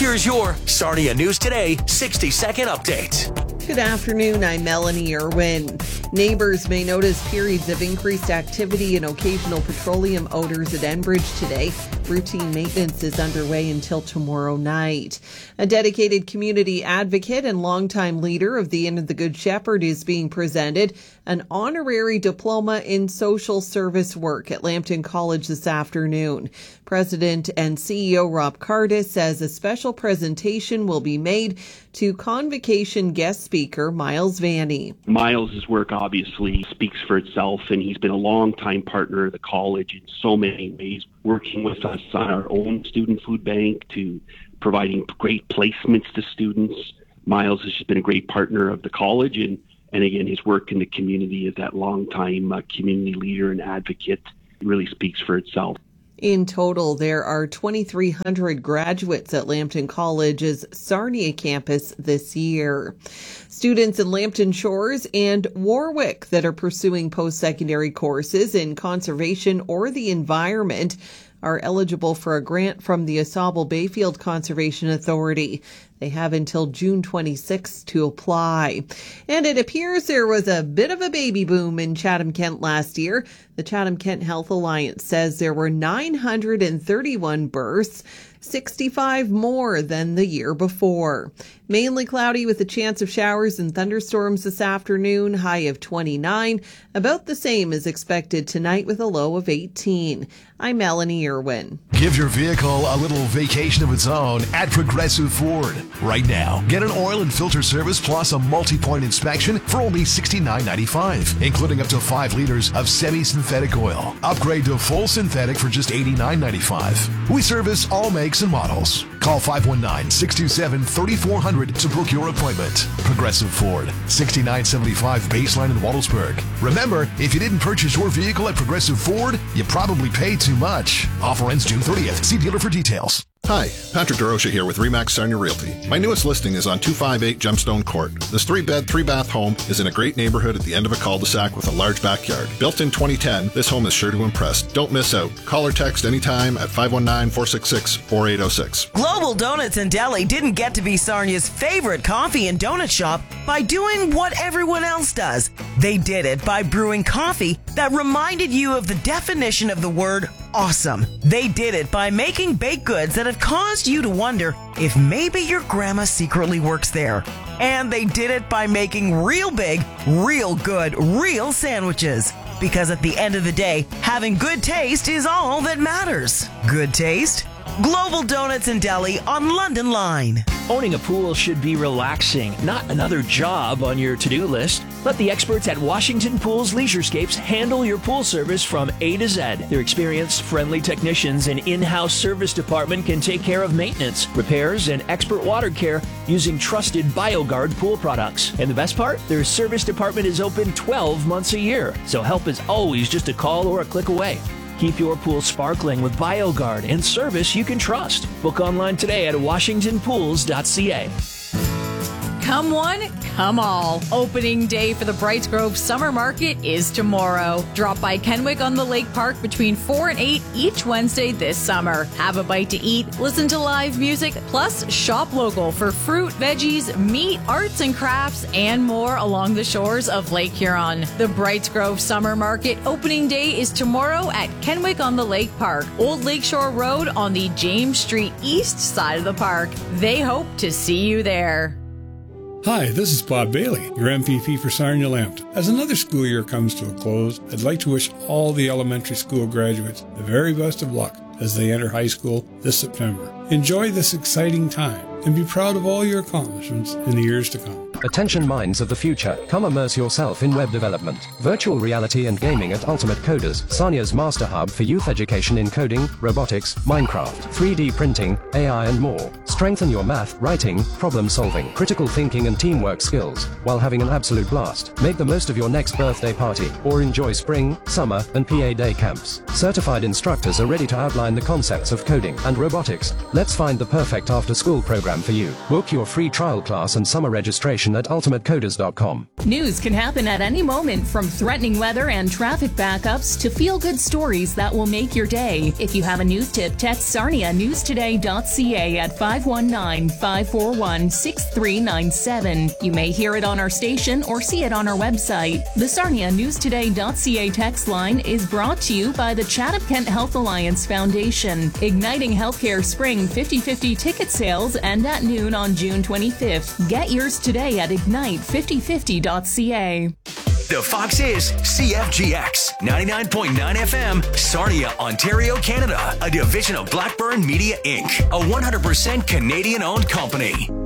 Here's your Sarnia News Today 60-second update. Good afternoon, I'm Melanie Irwin. Neighbors may notice periods of increased activity and occasional petroleum odors at Enbridge today. Routine maintenance is underway until tomorrow night. A dedicated community advocate and longtime leader of the Inn of the Good Shepherd is being presented an honorary diploma in social service work at Lambton College this afternoon. President and CEO Rob Cardis says a special presentation will be made to convocation guest speaker Miles Vanny. Miles' work obviously speaks for itself, and he's been a long-time partner of the college in so many ways, working with us on our own student food bank to providing great placements to students. Miles has just been a great partner of the college, and again, his work in the community as that long-time community leader and advocate really speaks for itself. In total, there are 2,300 graduates at Lambton College's Sarnia campus this year. Students in Lambton Shores and Warwick that are pursuing post-secondary courses in conservation or the environment are eligible for a grant from the AuSable Bayfield Conservation Authority. They have until June 26th to apply. And it appears there was a bit of a baby boom in Chatham-Kent last year. The Chatham-Kent Health Alliance says there were 931 births, 65 more than the year before. Mainly cloudy with a chance of showers and thunderstorms this afternoon, high of 29. About the same is expected tonight with a low of 18. I'm Melanie Irwin. Give your vehicle a little vacation of its own at Progressive Ford. Right now, get an oil and filter service plus a multi-point inspection for only $69.95, including up to 5 liters of semi-synthetic oil. Upgrade to full synthetic for just $89.95. We service all makes and models. Call 519-627-3400 to book your appointment. Progressive Ford, 6975 Baseline in Waltersburg. Remember, if you didn't purchase your vehicle at Progressive Ford, you probably paid too much. Offer ends June 30th. See dealer for details. Hi, Patrick DeRocha here with RE/MAX Sarnia Realty. My newest listing is on 258 Gemstone Court. This 3-bed, 3-bath home is in a great neighborhood at the end of a cul-de-sac with a large backyard. Built in 2010, this home is sure to impress. Don't miss out. Call or text anytime at 519-466-4806. Global Donuts and Deli didn't get to be Sarnia's favorite coffee and donut shop by doing what everyone else does. They did it by brewing coffee that reminded you of the definition of the word awesome. They did it by making baked goods that have caused you to wonder if maybe your grandma secretly works there. And they did it by making real big, real good, real sandwiches. Because at the end of the day, having good taste is all that matters. Good taste? Global Donuts and Deli on London Line. Owning a pool should be relaxing, not another job on your to-do list. Let the experts at Washington Pools Leisurescapes handle your pool service from A to Z. Their experienced, friendly technicians and in-house service department can take care of maintenance, repairs, and expert water care using trusted BioGuard pool products. And the best part? Their service department is open 12 months a year, so help is always just a call or a click away. Keep your pool sparkling with BioGuard and service you can trust. Book online today at washingtonpools.ca. Come one, come all. Opening day for the Brights Grove Summer Market is tomorrow. Drop by Kenwick on the Lake Park between 4 and 8 each Wednesday this summer. Have a bite to eat, listen to live music, plus shop local for fruit, veggies, meat, arts and crafts, and more along the shores of Lake Huron. The Brights Grove Summer Market opening day is tomorrow at Kenwick on the Lake Park, Old Lakeshore Road on the James Street east side of the park. They hope to see you there. Hi, this is Bob Bailey, your MPP for Sarnia Lambton. As another school year comes to a close, I'd like to wish all the elementary school graduates the very best of luck as they enter high school this September. Enjoy this exciting time and be proud of all your accomplishments in the years to come. Attention minds of the future, come immerse yourself in web development, virtual reality and gaming at Ultimate Coders, Sarnia's master hub for youth education in coding, robotics, Minecraft, 3D printing, AI and more. Strengthen your math, writing, problem solving, critical thinking and teamwork skills while having an absolute blast. Make the most of your next birthday party or enjoy spring, summer and PA day camps. Certified instructors are ready to outline the concepts of coding and robotics. Let's find the perfect after-school program for you. Book your free trial class and summer registration at ultimatecoders.com. News can happen at any moment, from threatening weather and traffic backups to feel-good stories that will make your day. If you have a news tip, text Sarnia newstoday.ca at 5 519-541-6397. You may hear it on our station or see it on our website. The SarniaNewsToday.ca text line is brought to you by the Chatham Kent Health Alliance Foundation. Igniting Healthcare Spring 50/50 ticket sales end at noon on June 25th. Get yours today at ignite5050.ca. The Fox is CFGX 99.9 FM, Sarnia, Ontario, Canada, a division of Blackburn Media Inc., a 100% Canadian-owned company.